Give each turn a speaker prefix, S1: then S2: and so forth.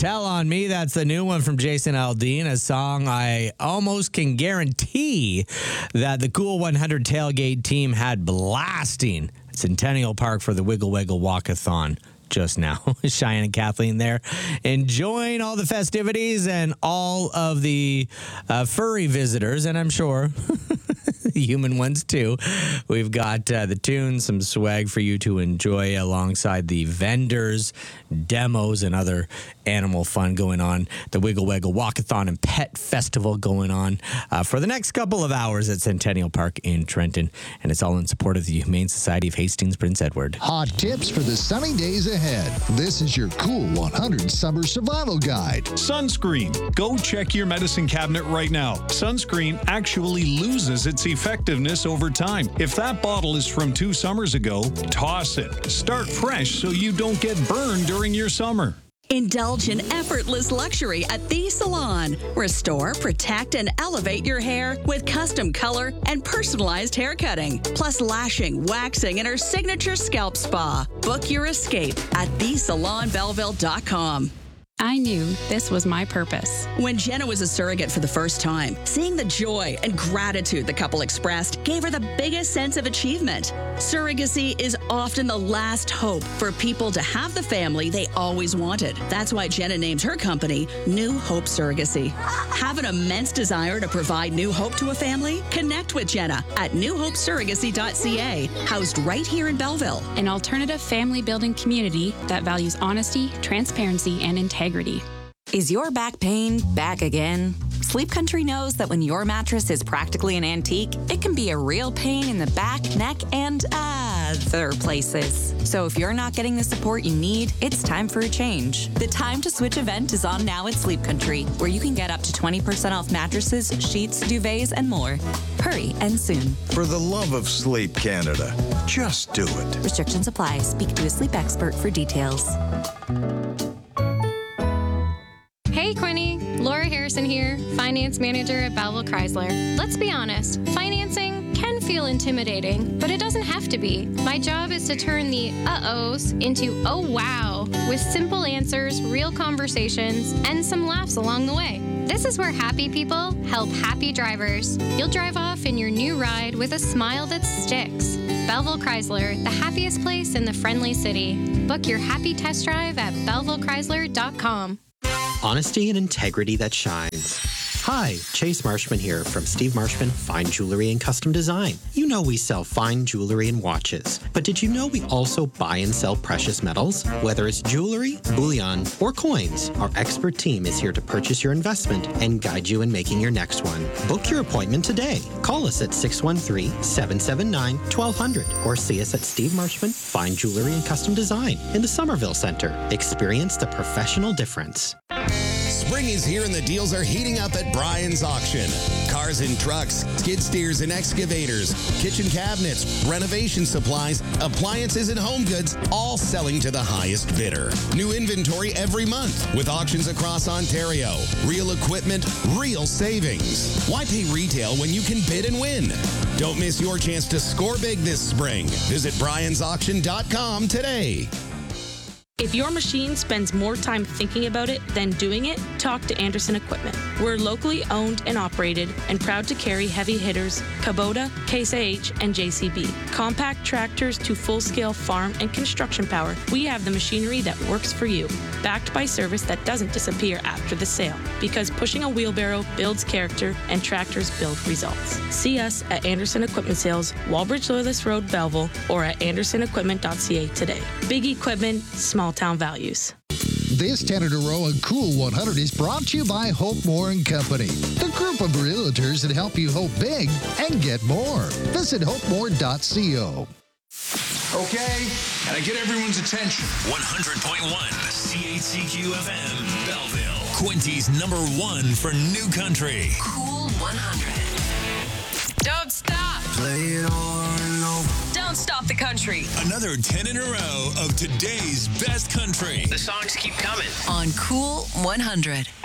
S1: Tell on Me. That's the new one from Jason Aldean, a song I almost can guarantee that the Cool 100 tailgate team had blasting at Centennial Park for the Wiggle Wiggle Walkathon just now. Cheyenne and Kathleen there enjoying all the festivities and all of the furry visitors, and I'm sure human ones too. We've got the tunes, some swag for you to enjoy alongside the vendors, demos, and other animal fun going on. The Wiggle Wiggle Walkathon and Pet Festival going on for the next couple of hours at Centennial Park in Trenton. And it's all in support of the Humane Society of Hastings Prince Edward.
S2: Hot tips for the sunny days ahead. This is your Cool 100 Summer Survival Guide.
S3: Sunscreen. Go check your medicine cabinet right now. Sunscreen actually loses its effectiveness over time. If that bottle is from 2 summers ago, toss it. Start fresh so you don't get burned during your summer.
S4: Indulge in effortless luxury at The Salon. Restore, protect, and elevate your hair with custom color and personalized hair cutting, plus lashing, waxing, and our signature scalp spa. Book your escape at thesalonbelleville.com.
S5: I knew this was my purpose.
S4: When Jenna was a surrogate for the first time, seeing the joy and gratitude the couple expressed gave her the biggest sense of achievement. Surrogacy is often the last hope for people to have the family they always wanted. That's why Jenna named her company New Hope Surrogacy. Have an immense desire to provide new hope to a family? Connect with Jenna at newhopesurrogacy.ca, housed right here in Belleville.
S5: An alternative family building community that values honesty, transparency, and integrity.
S6: Is your back pain back again? Sleep Country knows that when your mattress is practically an antique, it can be a real pain in the back, neck, and other places. So if you're not getting the support you need, it's time for a change. The Time to Switch event is on now at Sleep Country, where you can get up to 20% off mattresses, sheets, duvets, and more. Hurry and soon.
S7: For the love of Sleep Canada, just do it.
S6: Restrictions apply. Speak to a sleep expert for details.
S8: Hey, Quinny. Laura Harrison here, Finance Manager at Belleville Chrysler. Let's be honest, financing can feel intimidating, but it doesn't have to be. My job is to turn the uh-ohs into oh wow with simple answers, real conversations, and some laughs along the way. This is where happy people help happy drivers. You'll drive off in your new ride with a smile that sticks. Belleville Chrysler, the happiest place in the friendly city. Book your happy test drive at BellevilleChrysler.com.
S9: Honesty and integrity that shines. Hi, Chase Marshman here from Steve Marshman Fine Jewelry and Custom Design. You know we sell fine jewelry and watches, but did you know we also buy and sell precious metals? Whether it's jewelry, bullion, or coins, our expert team is here to purchase your investment and guide you in making your next one. Book your appointment today. Call us at 613-779-1200 or see us at Steve Marshman Fine Jewelry and Custom Design in the Somerville Center. Experience the professional difference.
S10: Spring is here and the deals are heating up at Brian's Auction. Cars and trucks, skid steers and excavators, kitchen cabinets, renovation supplies, appliances and home goods, all selling to the highest bidder. New inventory every month with auctions across Ontario. Real equipment, real savings. Why pay retail when you can bid and win? Don't miss your chance to score big this spring. Visit Brian'sAuction.com today.
S11: If your machine spends more time thinking about it than doing it, talk to Anderson Equipment. We're locally owned and operated and proud to carry heavy hitters Kubota, Case IH, and JCB. Compact tractors to full-scale farm and construction power, we have the machinery that works for you. Backed by service that doesn't disappear after the sale, because pushing a wheelbarrow builds character and tractors build results. See us at Anderson Equipment Sales, Walbridge Loyalist Road, Belleville, or at andersonequipment.ca today. Big equipment, small town values.
S2: This 10 in a row on Cool 100 is brought to you by Hope More & Company, the group of realtors that help you hope big and get more. Visit hopemore.co.
S12: Okay, and I get everyone's attention.
S13: 100.1 CHCQ FM, Belleville. Quinty's #1 for new country.
S4: Cool 100.
S14: Don't stop.
S13: Play it on.
S14: Don't stop the country.
S13: Another 10 in a row of today's best country.
S14: The songs keep coming.
S4: On Cool 100.